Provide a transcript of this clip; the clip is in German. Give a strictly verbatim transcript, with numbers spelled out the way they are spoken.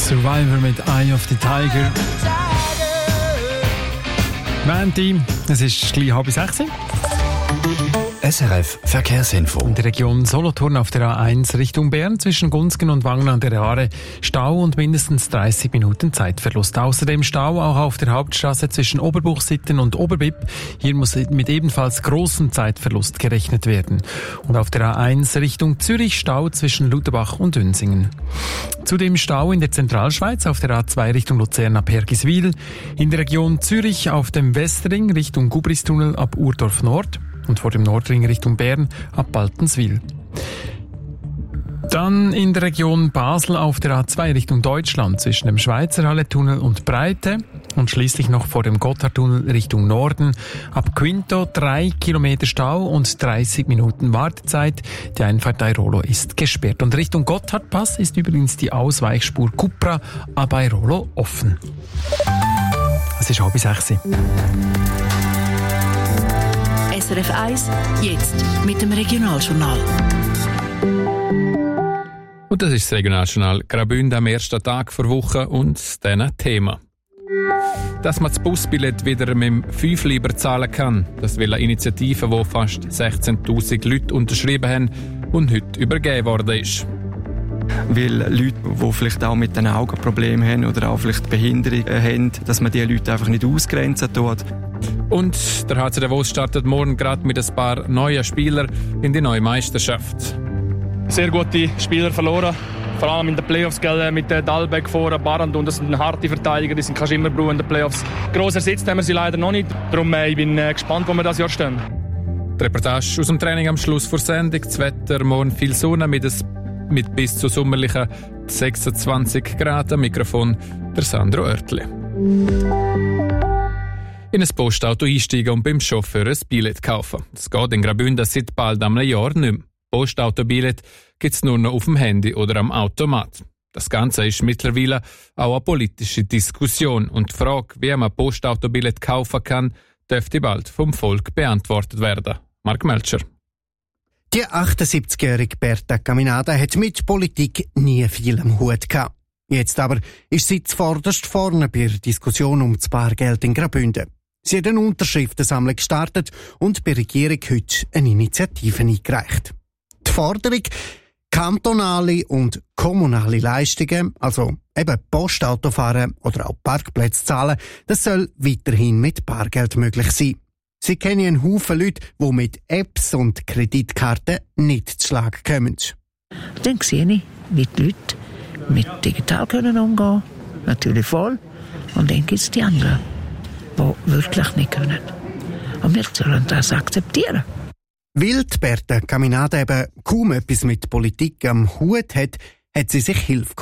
Survivor mit Eye of the Tiger. Mandy, es ist gleich halb sechs. S R F Verkehrsinfo. In der Region Solothurn auf der A eins Richtung Bern zwischen Gunzgen und Wangen an der Aare Stau und mindestens dreißig Minuten Zeitverlust. Außerdem Stau auch auf der Hauptstraße zwischen Oberbuchsitten und Oberbipp. Hier muss mit ebenfalls großem Zeitverlust gerechnet werden. Und auf der A eins Richtung Zürich Stau zwischen Lutherbach und Dünsingen. Zudem Stau in der Zentralschweiz auf der A zwei Richtung Luzern ab Hergiswil. In der Region Zürich auf dem Westring Richtung Gubristunnel ab Urdorf Nord. Und vor dem Nordring Richtung Bern ab Baltenswil. Dann in der Region Basel auf der A zwei Richtung Deutschland zwischen dem Schweizerhalle-Tunnel und Breite und schließlich noch vor dem Gotthardtunnel Richtung Norden. Ab Quinto drei Kilometer Stau und dreißig Minuten Wartezeit. Die Einfahrt Airolo ist gesperrt. Und Richtung Gotthardpass ist übrigens die Ausweichspur Cupra ab Airolo offen. Es ist halb sechs. S R F eins, jetzt mit dem Regionaljournal. Und das ist das Regionaljournal Graubünden am ersten Tag vor Woche und diesen Thema. Dass man das Busbillett wieder mit dem fünf lieber zahlen kann, das will eine Initiative, die fast sechzehntausend Leute unterschrieben haben und heute übergeben worden ist. Weil Leute, die vielleicht auch mit den Augen Probleme haben oder auch vielleicht Behinderungen haben, dass man diese Leute einfach nicht ausgrenzen tut. Und der H C Davos startet morgen gerade mit ein paar neuen Spielern in die neue Meisterschaft. Sehr gute Spieler verloren, vor allem in den Playoffs, gell, mit Dalbeck vor Barand, und das sind harte Verteidiger, die sind kein Schimmerbruch in den Playoffs. Gross ersetzt haben wir sie leider noch nicht, darum äh, ich bin äh, gespannt, wo wir das Jahr stehen. Die Reportage aus dem Training am Schluss vor Sendung, das Wetter morgen viel Sonne mit, ein, mit bis zu sommerlichen sechsundzwanzig Grad. Am Mikrofon der Sandro Oertli. In ein Postauto einsteigen und beim Chauffeur ein Billett kaufen. Das geht in Graubünden seit bald einem Jahr nicht mehr. Postauto-Billett gibt es nur noch auf dem Handy oder am Automat. Das Ganze ist mittlerweile auch eine politische Diskussion und die Frage, wie man Postauto-Billett kaufen kann, dürfte bald vom Volk beantwortet werden. Mark Melcher. Die achtundsiebzigjährige Berta Caminada hat mit Politik nie viel am Hut gehabt. Jetzt aber ist sie zuvorderst vorne bei der Diskussion um das Bargeld in Graubünden. Sie hat eine Unterschriftensammlung gestartet und bei der Regierung heute eine Initiative eingereicht. Die Forderung: kantonale und kommunale Leistungen, also eben Postautofahren oder auch Parkplätze zahlen, das soll weiterhin mit Bargeld möglich sein. Sie kennen einen Haufen Leute, die mit Apps und Kreditkarten nicht zu Schlag kommen. Dann sehe ich, wie die Leute mit digital können umgehen, natürlich voll. Und dann gibt es die anderen, die wirklich nicht können. Und wir sollen das akzeptieren. Weil die Berta Caminada eben kaum etwas mit Politik am Hut hat, hat sie sich Hilfe